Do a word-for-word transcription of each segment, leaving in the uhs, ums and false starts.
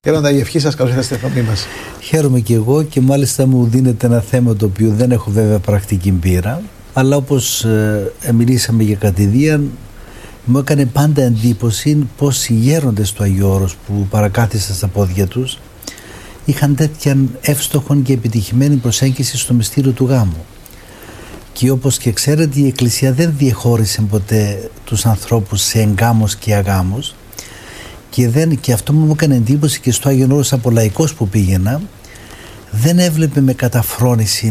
Γέροντα, η ευχή σας, καλώς ήρθατε στην εκπομπή μας. Χαίρομαι και εγώ και μάλιστα μου δίνεται ένα θέμα το οποίο δεν έχω βέβαια πρακτική πείρα, αλλά όπως ε, μιλήσαμε για κατηδίαν, μου έκανε πάντα εντύπωση πως οι γέροντες του Αγίου Όρους που παρακάθισαν στα πόδια τους είχαν τέτοια εύστοχον και επιτυχημένη προσέγγιση στο μυστήριο του γάμου. Και όπως και ξέρετε, η Εκκλησία δεν διεχώρισε ποτέ τους ανθρώπους σε εγκάμους και αγάμους, και, δεν, και αυτό μου έκανε εντύπωση και στο Άγιον Όρος Απολαϊκός που πήγαινα, δεν έβλεπε με καταφρόνηση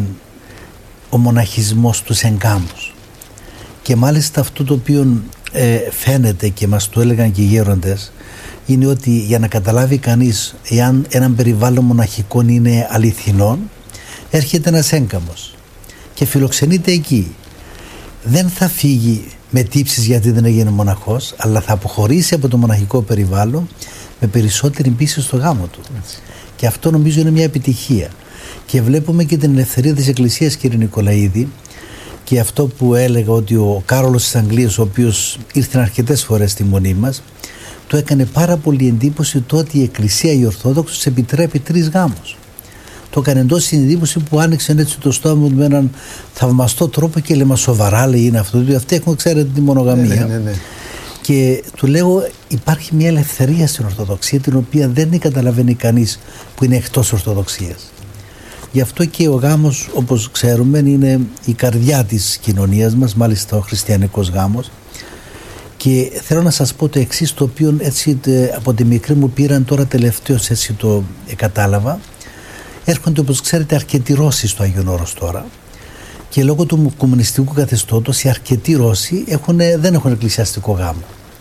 ο μοναχισμός τους εγκάμους. Και μάλιστα αυτό το οποίο ε, φαίνεται και μας το έλεγαν και οι γέροντες είναι ότι για να καταλάβει κανείς εάν έναν περιβάλλον μοναχικών είναι αληθινό, έρχεται ένας έγκαμος και φιλοξενείται εκεί. Δεν θα φύγει με τύψεις γιατί δεν έγινε μοναχός, αλλά θα αποχωρήσει από το μοναχικό περιβάλλον με περισσότερη πίστη στο γάμο του. Έτσι. Και αυτό νομίζω είναι μια επιτυχία. Και βλέπουμε και την ελευθερία της Εκκλησίας, κύριε Νικολαίδη, και αυτό που έλεγα ότι ο Κάρολος της Αγγλίας, ο οποίος ήρθε αρκετές φορές στη μονή μας, του έκανε πάρα πολύ εντύπωση το ότι η Εκκλησία η Ορθόδοξος επιτρέπει τρεις γάμους. Το έκανε εντός εντύπωση που άνοιξε έτσι το στόμα με έναν θαυμαστό τρόπο και λέμε σοβαρά, λέει, είναι αυτό. Αυτοί έχουν, ξέρετε, τη μονογαμία. Ναι, ναι, ναι. Και του λέω, υπάρχει μια ελευθερία στην Ορθοδοξία την οποία δεν καταλαβαίνει κανείς που είναι εκτός Ορθοδοξίας. Γι' αυτό και ο γάμος, όπως ξέρουμε, είναι η καρδιά της κοινωνίας μας, μάλιστα ο χριστιανικός γάμος. Και θέλω να σας πω το εξής, το οποίο έτσι από τη μικρή μου πήραν τώρα τελευταίως έτσι το κατάλαβα. Έρχονται, όπως ξέρετε, αρκετοί Ρώσοι στο Άγιον Όρος τώρα, και λόγω του κομμουνιστικού καθεστώτος οι αρκετοί Ρώσοι έχουν, δεν έχουν εκκλησιαστικό γάμο.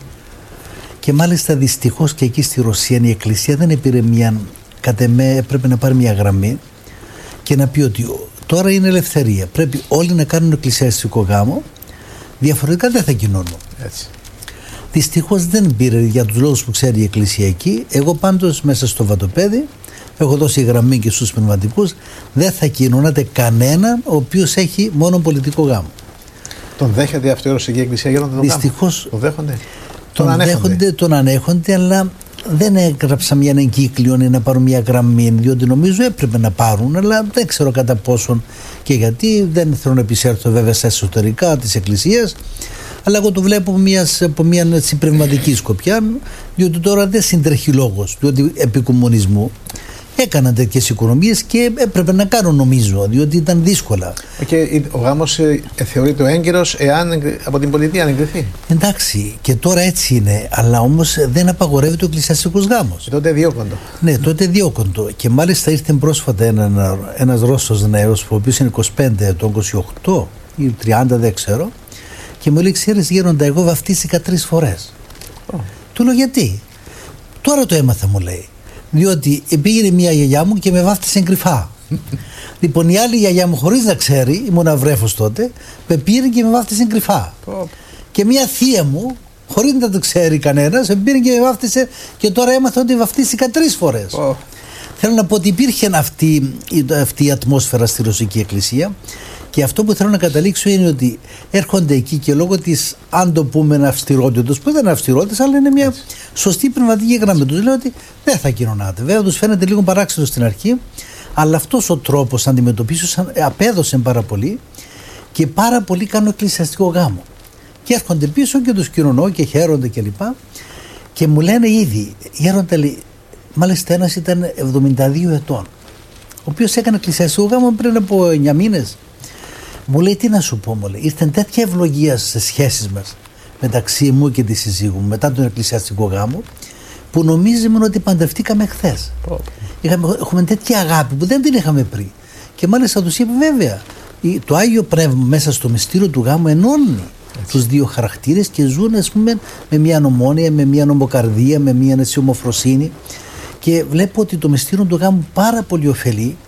Και μάλιστα δυστυχώς και εκεί στη Ρωσία η Εκκλησία δεν πήρε μια, κατ' εμέ έπρεπε να πάρει μια γραμμή και να πει ότι τώρα είναι ελευθερία, πρέπει όλοι να κάνουν εκκλησιαστικό γάμο, διαφορετικά δεν θα κοινώνουν. Έτσι. Δυστυχώς δεν πήρε για τους λόγους που ξέρει η Εκκλησία εκεί. Εγώ πάντως μέσα στο Βατοπέδι έχω δώσει γραμμή και στους πνευματικούς, δεν θα κοινωνάτε κανέναν ο οποίος έχει μόνο πολιτικό γάμο. Τον δέχεται αυτή η Ρωσική Εκκλησία, Γέροντα, τον δυστυχώς τον δέχονται. Τον, τον ανέχονται. Δέχονται, τον ανέχονται, αλλά δεν έγραψα μια εγκύκλιο ή να πάρουν μια γραμμή, διότι νομίζω έπρεπε να πάρουν, αλλά δεν ξέρω κατά πόσον και γιατί. Δεν θέλω να επισέλθω βέβαια στα εσωτερικά της Εκκλησίας, αλλά εγώ το βλέπω μιας, από μια έτσι, πνευματική σκοπιά, διότι τώρα δεν συντρέχει λόγος, διότι επί κομμουνισμού έκαναν τέτοιες οικονομίες και έπρεπε να κάνουν, νομίζω, διότι ήταν δύσκολα. Και ο γάμος ε, θεωρείται ο έγκυρος εάν από την πολιτεία αν εγκριθεί. Εντάξει, και τώρα έτσι είναι, αλλά όμως δεν απαγορεύεται ο εκκλησιαστικός γάμος. Και τότε διώκοντο. Ναι, τότε διώκοντο. Και μάλιστα ήρθε πρόσφατα ένα, ένας Ρώσος νέος, ο οποίος είναι είκοσι πέντε ετών, είκοσι οκτώ ή τριάντα, δεν ξέρω, και μου λέει, ξέρεις Γέροντα, εγώ βαφτίστηκα τρεις φορές. Oh. Του λέω γιατί. Τώρα το έμαθα, μου λέει. Διότι πήγαινε μια γιαγιά μου και με βάφτισε κρυφά. Λοιπόν, η άλλη γιαγιά μου, χωρίς να ξέρει, ήμουν αυρέφος τότε, με πήρε και με βάφτισε κρυφά. Oh. Και μια θεία μου, χωρίς να το ξέρει κανένας, με πήρε και με βάφτισε, και τώρα έμαθα ότι βαφτίστηκα τρεις φορές. Oh. Θέλω να πω ότι υπήρχε αυτή, αυτή η ατμόσφαιρα στη Ρωσική Εκκλησία. Και αυτό που θέλω να καταλήξω είναι ότι έρχονται εκεί και λόγω της, αν το πούμε, αυστηρότητας, που δεν είναι αυστηρότητας, αλλά είναι μια σωστή πνευματική γραμμή. Τους λέω ότι δεν θα κοινωνάτε. Βέβαια, τους φαίνεται λίγο παράξενο στην αρχή, αλλά αυτός ο τρόπος αντιμετωπίσεως απέδωσε πάρα πολύ και πάρα πολλοί κάνουν εκκλησιαστικό γάμο. Και έρχονται πίσω και τους κοινωνώ και χαίρονται κλπ. Και, και μου λένε ήδη, Γέροντα, μάλιστα ένας ήταν εβδομήντα δύο ετών, ο οποίος έκανε εκκλησιαστικό γάμο πριν από εννιά μήνες. Μου λέει, τι να σου πω, μου λέει, ήρθε τέτοια ευλογία στις σχέσεις μας μεταξύ μου και της συζύγου μου μετά τον εκκλησιαστικό γάμο, που νομίζουμε ότι παντρευτήκαμε χθες. Oh. Είχαμε, έχουμε τέτοια αγάπη που δεν την είχαμε πριν. Και μάλιστα τους είπε, βέβαια, το Άγιο Πνεύμα μέσα στο μυστήριο του γάμου ενώνει τους δύο χαρακτήρες και ζουν, ας πούμε, με μια ομόνοια, με μια νομοκαρδία, με μια ομοφροσύνη. Και βλέπω ότι το μυστήριο του γάμου πάρα πολύ ωφελεί.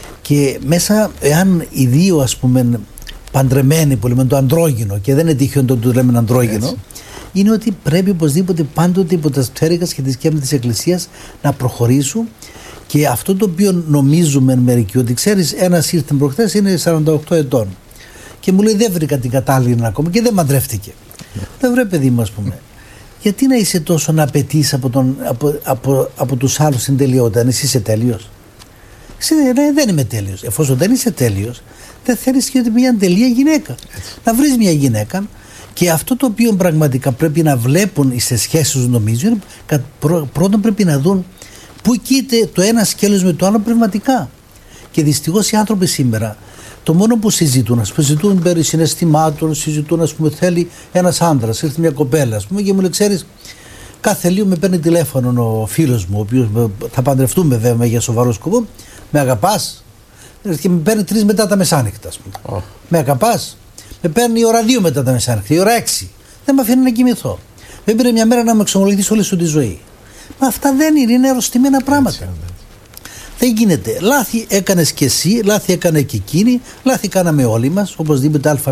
Και μέσα, εάν οι δύο, ας πούμε, παντρεμένοι που λέμε το αντρόγυνο, και δεν είναι τυχαίο το του λέμε αντρόγυνο, έτσι, είναι ότι πρέπει οπωσδήποτε πάντοτε υπό τα στέριγα και τη σκέπη της Εκκλησίας να προχωρήσουν. Και αυτό το οποίο νομίζουμε μερικοί, ότι ξέρεις, ένας ήρθε προχθές, είναι σαράντα οκτώ ετών και μου λέει δεν βρήκα την κατάλληλη ακόμα και δεν μαντρεύτηκε. Yeah. Δεν βρε παιδί μου, ας πούμε. Γιατί να είσαι τόσο να απαιτείς από, τον, από, από, από τους άλλους την τελειότητα, αν εσύ είσαι τέλειος? Εσύ ναι, δεν είμαι τέλειος. Εφόσον δεν είσαι τέλειος, δεν θέλεις και μια τελεία γυναίκα. Έτσι. Να βρεις μια γυναίκα, και αυτό το οποίο πραγματικά πρέπει να βλέπουν στις σχέσεις τους, νομίζω, είναι πρώτον πρέπει να δουν πού κοίται το ένα σκέλος με το άλλο πνευματικά. Και δυστυχώς οι άνθρωποι σήμερα, το μόνο που συζητούν, ας πούμε, συζητούν περί συναισθημάτων, συζητούν, ας πούμε, θέλει ένας άντρας, έρθει μια κοπέλα, ας πούμε, και μου λέει, ξέρεις, κάθε λίγο με παίρνει τηλέφωνο ο φίλος μου, ο οποίος θα παντρευτούμε βέβαια για σοβαρό σκοπό, με αγαπάς? Και με παίρνει τρεις μετά τα μεσάνυχτα, ας πούμε. Oh. Με αγαπάς? Με παίρνει η ώρα δύο μετά τα μεσάνυχτα, η ώρα έξι. Δεν με αφήνει να κοιμηθώ. Με πήρε μια μέρα να με εξομολογηθείς όλη σου τη ζωή. Μα αυτά δεν είναι, είναι αρρωστημένα πράγματα. Έτσι, δεν γίνεται. Λάθη έκανες και εσύ, λάθη έκανε και εκείνη, λάθη κάναμε όλοι μας, οπωσδήποτε ΑΒΓ.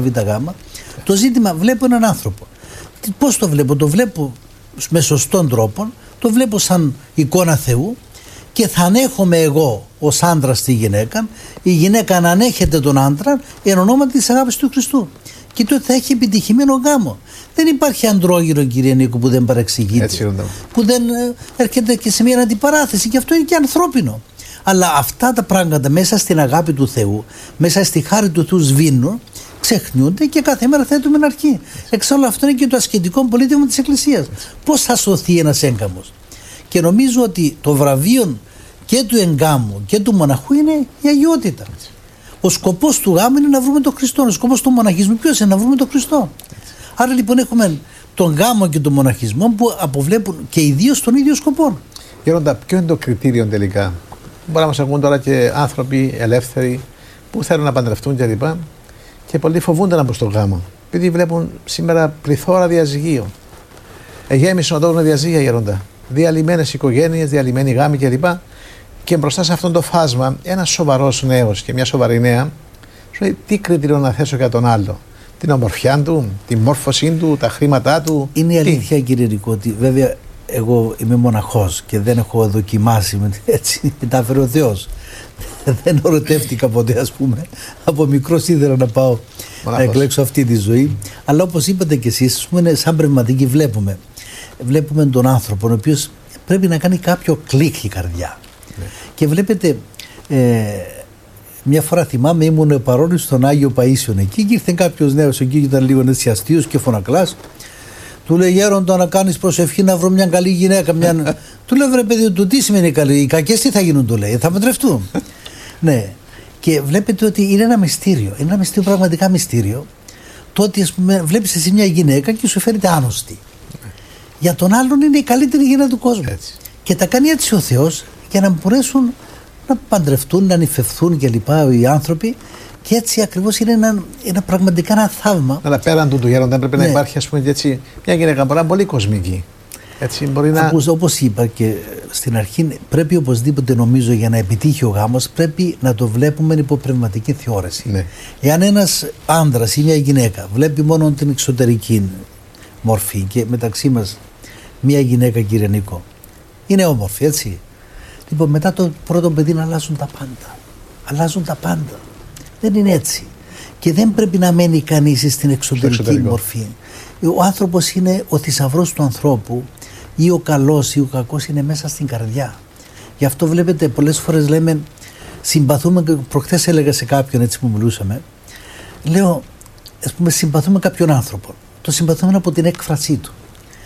Το ζήτημα, βλέπω έναν άνθρωπο. Πώς το βλέπω? Το βλέπω με σωστόν τρόπο, το βλέπω σαν εικόνα Θεού, και θα ανέχομαι εγώ ως άντρας τη γυναίκα, η γυναίκα να ανέχεται τον άντρα εν ονόματι της αγάπης του Χριστού. Και τότε θα έχει επιτυχημένο γάμο. Δεν υπάρχει αντρόγυνο, κύριε Νίκο, που δεν παρεξηγείται, που δεν έρχεται και σε μια αντιπαράθεση, και αυτό είναι και ανθρώπινο. Αλλά αυτά τα πράγματα μέσα στην αγάπη του Θεού, μέσα στη χάρη του Θεού σβήνουν, ξεχνιούνται και κάθε μέρα θέτουμε ένα αρχή. Εξάλλου αυτό είναι και το ασκητικό πολίτευμα της Εκκλησίας. Πώς θα σωθεί ένας έγκαμος? Και νομίζω ότι το βραβείο και του εγκάμου και του μοναχού είναι η αγιότητα. Ο σκοπός του γάμου είναι να βρούμε τον Χριστό. Ο σκοπός του μοναχισμού ποιος είναι? Να βρούμε τον Χριστό. Άρα λοιπόν έχουμε τον γάμο και τον μοναχισμό που αποβλέπουν και οι δύο στον ίδιο σκοπό. Γέροντα, ποιο είναι το κριτήριο τελικά? Μπορεί να μας ακούν τώρα και άνθρωποι ελεύθεροι που θέλουν να παντρευτούν κλπ. Και, και πολλοί φοβούνται να μπουν στον γάμο, επειδή βλέπουν σήμερα πληθώρα διαζυγίων. Εγέμισαν όταν διαζύγια, Γέροντα. Διαλυμένες οικογένειες, διαλυμένοι γάμοι κλπ. Και, και μπροστά σε αυτό το φάσμα, ένας σοβαρός νέος και μια σοβαρή νέα, σου λέει τι κριτήριο να θέσω για τον άλλο? Την ομορφιά του, τη μόρφωσή του, τα χρήματά του? Είναι η αλήθεια, κύριε Νικό, ότι βέβαια εγώ είμαι μοναχός και δεν έχω δοκιμάσει, έτσι, τα έφερε ο Θεός. Δεν ερωτεύτηκα ποτέ, ας πούμε. Από μικρός ήθελα να πάω μοναχός, να εκλέξω αυτή τη ζωή. Αλλά όπως είπατε κι εσείς, ας πούμε, σαν πνευματικοί βλέπουμε. Βλέπουμε τον άνθρωπο, ο οποίος πρέπει να κάνει κάποιο κλικ η καρδιά. Ναι. Και βλέπετε, ε, μια φορά θυμάμαι, ήμουν παρόν στον Άγιο Παΐσιον εκεί και ήρθε κάποιος νέος εκεί και ήταν λίγο έτσι αστείος και φωνακλάς. Του λέει, Γέροντα, να κάνεις προσευχή να βρω μια καλή γυναίκα. Μια... του λέω, βρε παιδί του, τι σημαίνει καλή? Οι κακές τι θα γίνουν, του λέει, θα παντρευτούν. Ναι. Και βλέπετε ότι είναι ένα μυστήριο. Είναι ένα μυστήριο, πραγματικά μυστήριο. Το ότι, ας πούμε, βλέπεις εσύ μια γυναίκα και σου φαίνεται άνοστη. Για τον άλλον είναι η καλύτερη γυναίκα του κόσμου. Έτσι. Και τα κάνει έτσι ο Θεός για να μπορέσουν να παντρευτούν, να νυφευθούν κλπ. Οι άνθρωποι. Και έτσι ακριβώς είναι ένα, ένα πραγματικά ένα θαύμα. Αλλά πέραν του του Γέροντα, πρέπει ναι. να υπάρχει, ας πούμε, έτσι, μια γυναίκα μπορεί να είναι πολύ κοσμική. Έτσι, μπορεί να... Όπως, όπως είπα και στην αρχή, πρέπει οπωσδήποτε, νομίζω, για να επιτύχει ο γάμος, πρέπει να το βλέπουμε υπό πνευματική θεώρηση. Ναι. Εάν ένας άνδρας ή μια γυναίκα βλέπει μόνο την εξωτερική μορφή, και μεταξύ μας μια γυναίκα, κύριε Νίκο, είναι όμορφη, έτσι. Λοιπόν, μετά το πρώτο παιδί να αλλάζουν τα πάντα. Αλλάζουν τα πάντα. Δεν είναι έτσι. Και δεν πρέπει να μένει κανείς στην εξωτερική μορφή. Ο άνθρωπος είναι ο θησαυρός του ανθρώπου, ή ο καλός ή ο κακός είναι μέσα στην καρδιά. Γι' αυτό βλέπετε πολλές φορές λέμε, συμπαθούμε, προχθές έλεγα σε κάποιον έτσι που μιλούσαμε, λέω, ας πούμε, συμπαθούμε κάποιον άνθρωπο. Το συμπαθούμε από την έκφρασή του.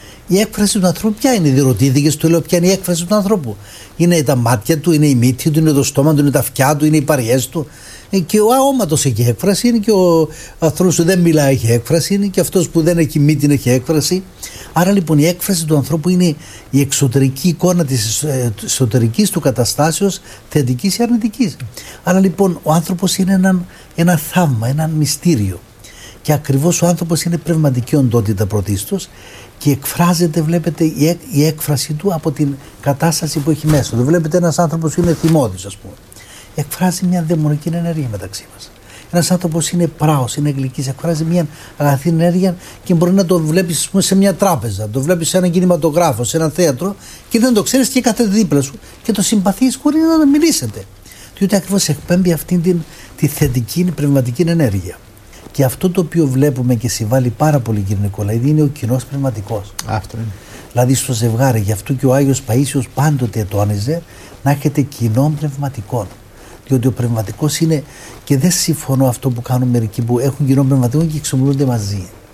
Η έκφραση του ανθρώπου ποια είναι? Διερωτήθηκες, του λέω, ποια είναι η έκφραση του ανθρώπου? Είναι τα μάτια του, είναι η μύτη του, είναι το στόμα του, είναι τα αυτιά του, είναι οι παριές του. Και ο αόματος έχει έκφραση, είναι και ο άνθρωπος που δεν μιλάει έχει έκφραση, είναι και αυτός που δεν έχει μύτη έχει έκφραση. Άρα λοιπόν η έκφραση του ανθρώπου είναι η εξωτερική εικόνα της εσωτερικής του καταστάσεως, θετικής ή αρνητικής. Άρα λοιπόν ο άνθρωπος είναι ένα, ένα θαύμα, ένα μυστήριο. Και ακριβώς ο άνθρωπος είναι πνευματική οντότητα πρωτίστως και εκφράζεται, βλέπετε, η, η έκφραση του από την κατάσταση που έχει μέσα. Το βλέπετε ένας άνθρωπος που είναι θυμώδης, ας πούμε. Εκφράζει μια δαιμονική ενέργεια μεταξύ μας. Ένας άνθρωπος είναι πράος, είναι γλυκής, εκφράζει μια αγαθή ενέργεια και μπορεί να το βλέπεις, ας πούμε, σε μια τράπεζα, το βλέπεις σε έναν κινηματογράφο, σε ένα θέατρο και δεν το ξέρεις και κάθεται δίπλα σου και το συμπαθείς χωρίς να το μιλήσετε. Διότι ακριβώς εκπέμπει αυτήν την, τη θετική πνευματική ενέργεια. Και αυτό το οποίο βλέπουμε και συμβάλλει πάρα πολύ, κύριε Νικολαίδη, είναι ο κοινός πνευματικός. Αυτό είναι. Δηλαδή στο ζευγάρι, γι' αυτό και ο Άγιος Παΐσιος πάντοτε τόνιζε να έχετε κοινών πνευματικών. Διότι ο πνευματικός είναι, και δεν συμφωνώ αυτό που κάνουν μερικοί που έχουν κοινό πνευματικό και ξομιλούνται μαζί.